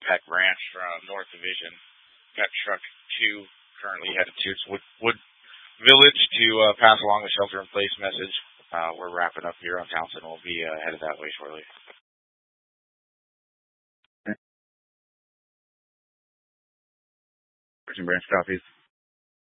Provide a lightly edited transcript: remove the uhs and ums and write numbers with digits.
Peck Ranch from North Division. Got truck 2 currently headed to Wood Village to pass along the shelter-in-place message. We're wrapping up here on Townsend. We'll be headed that way shortly. Branch copies.